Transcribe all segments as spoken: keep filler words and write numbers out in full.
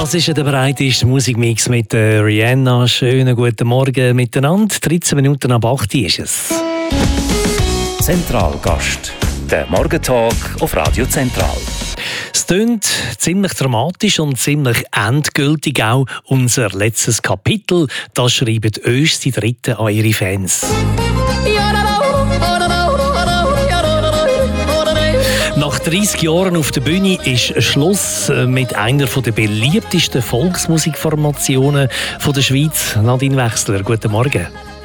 Das ist der breiteste Musikmix mit äh, Rihanna. Schönen guten Morgen miteinander. dreizehn Minuten ab acht ist es. Zentralgast. Der Morgentalk auf Radio Zentral. Es klingt ziemlich dramatisch und ziemlich endgültig auch unser letztes Kapitel. Das schreiben Öst die Dritten an ihre Fans. Nach dreissig Jahren auf der Bühne ist Schluss mit einer der beliebtesten Volksmusikformationen der Schweiz. Nadine Wechsler, guten Morgen.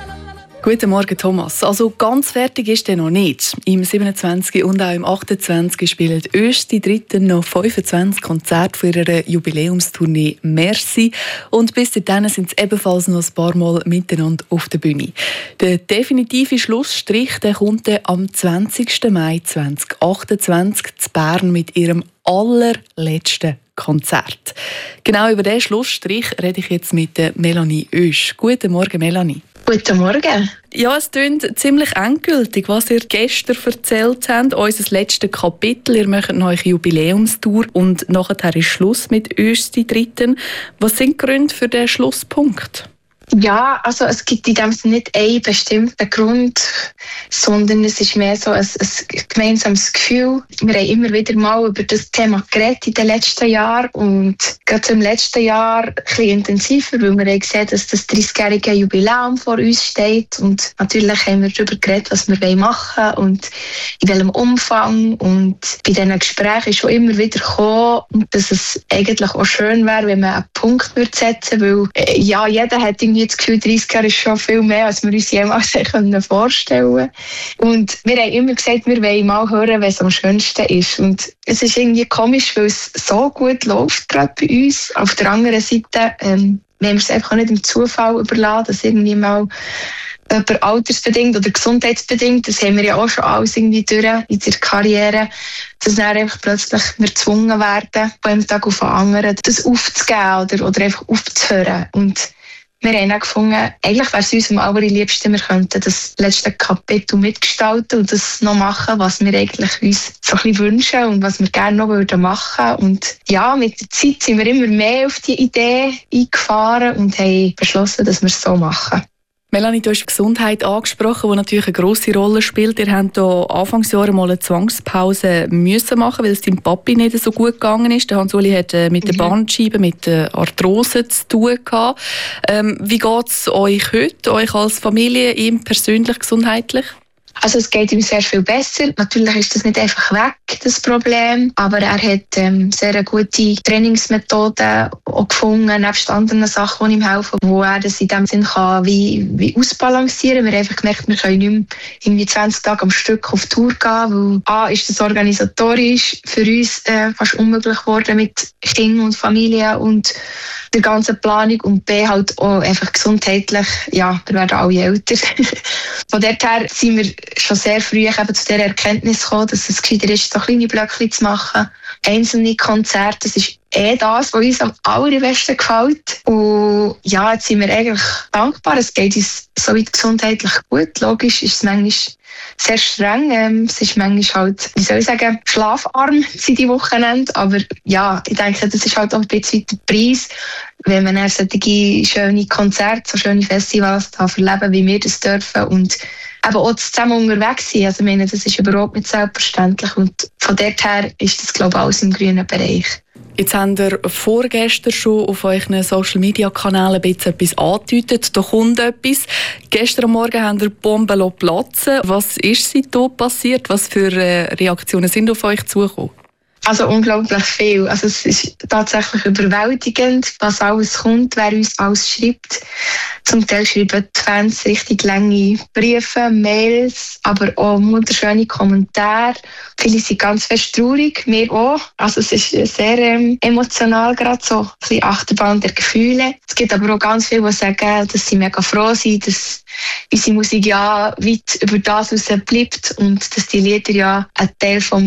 Guten Morgen, Thomas. Also ganz fertig ist er noch nicht. Im siebenundzwanzig und auch im achtundzwanzig spielen Öst die Dritten noch fünfundzwanzig Konzerte für ihre Jubiläumstournee «Merci». Und bis dahin sind sie ebenfalls noch ein paar Mal miteinander auf der Bühne. Der definitive Schlussstrich der kommt am zwanzigsten Mai zweitausendachtundzwanzig zu Bern mit ihrem allerletzten Konzert. Genau über diesen Schlussstrich rede ich jetzt mit Melanie Oesch. Guten Morgen, Melanie. Guten Morgen. Ja, es klingt ziemlich endgültig, was ihr gestern erzählt habt. Unser letztes Kapitel. Ihr macht noch eine Jubiläumstour und nachher ist Schluss mit Öst die Dritten. Was sind die Gründe für den Schlusspunkt? Ja, also es gibt in dem Sinne nicht einen bestimmten Grund, sondern es ist mehr so ein, ein gemeinsames Gefühl. Wir haben immer wieder mal über das Thema geredet in den letzten Jahren und gerade im letzten Jahr ein bisschen intensiver, weil wir haben gesehen, dass das dreißigjährige Jubiläum vor uns steht und natürlich haben wir darüber geredet, was wir machen wollen und in welchem Umfang, und bei diesen Gesprächen ist schon immer wieder gekommen, dass es eigentlich auch schön wäre, wenn man einen Punkt setzen würde, weil ja, jeder hat irgendwie das Gefühl, dreißig Jahre ist schon viel mehr, als wir uns jemals vorstellen können. Und wir haben immer gesagt, wir wollen mal hören, was am schönsten ist. Und es ist irgendwie komisch, weil es so gut läuft, gerade bei uns. Auf der anderen Seite, ähm, wir haben es einfach nicht dem Zufall überlassen, dass irgendwie mal jemand altersbedingt oder gesundheitsbedingt, das haben wir ja auch schon alles irgendwie durch in der Karriere, dass dann einfach plötzlich wir gezwungen werden, von einem Tag auf den anderen das aufzugeben oder, oder einfach aufzuhören. Und wir haben auch gefunden, eigentlich wäre es uns am allerliebsten, wir könnten das letzte Kapitel mitgestalten und das noch machen, was wir eigentlich uns so ein bisschen wünschen und was wir gerne noch würden machen. Und ja, mit der Zeit sind wir immer mehr auf die Idee eingefahren und haben beschlossen, dass wir es so machen. Melanie, du hast die Gesundheit angesprochen, die natürlich eine grosse Rolle spielt. Ihr habt hier Anfangsjahre mal eine Zwangspause müssen machen, weil es deinem Papi nicht so gut gegangen ist. Der Hans-Uli hat mit der Bandscheibe, mit der Arthrose zu tun gehabt. Ähm, wie geht es euch heute, euch als Familie, ihm persönlich gesundheitlich? Also es geht ihm sehr viel besser. Natürlich ist das nicht einfach weg, das Problem. Aber er hat ähm, sehr gute Trainingsmethoden auch gefunden, nebst anderen Sachen, die ihm helfen, wo er das in dem Sinn kann, wie, wie ausbalancieren. Wir haben einfach gemerkt, wir können nicht mehr irgendwie zwanzig Tage am Stück auf Tour gehen, weil A, ist das organisatorisch für uns äh, fast unmöglich geworden mit Kindern und Familie und der ganzen Planung, und B, halt auch einfach gesundheitlich, ja, wir werden alle älter. Von daher sind wir schon sehr früh eben zu der Erkenntnis gekommen, dass es gescheiter ist, so kleine Blöcke zu machen. Einzelne Konzerte, das ist eh das, was uns am allerbesten gefällt. Und ja, jetzt sind wir eigentlich dankbar. Es geht uns soweit gesundheitlich gut. Logisch ist es manchmal sehr streng. Ähm, es ist manchmal halt, wie soll ich sagen, schlafarm sind die Wochenende. Aber ja, ich denke, das ist halt auch ein bisschen der Preis, wenn man solche schöne Konzerte, so schöne Festivals erleben, wie wir das dürfen. Und eben auch zusammen unterwegs sein. Also ich meine, das ist überhaupt nicht selbstverständlich. Und von dort her ist das, glaube ich, alles im grünen Bereich. Jetzt habt ihr vorgestern schon auf euren Social-Media-Kanälen ein bisschen etwas angedeutet. Da kommt etwas. Gestern Morgen habt ihr die Bombe platzen. Was ist seitdem passiert? Was für Reaktionen sind auf euch zugekommen? Also unglaublich viel. Also es ist tatsächlich überwältigend, was alles kommt, wer uns alles schreibt. Zum Teil schreiben die Fans richtig lange Briefe, Mails, aber auch wunderschöne Kommentare. Viele sind ganz fest traurig, wir auch. Also es ist sehr ähm, emotional gerade, so ein bisschen Achterbahn der Gefühle. Es gibt aber auch ganz viele, die sagen, dass sie mega froh sind, dass unsere Musik ja weit über das hinaus bleibt und dass die Lieder ja ein Teil vom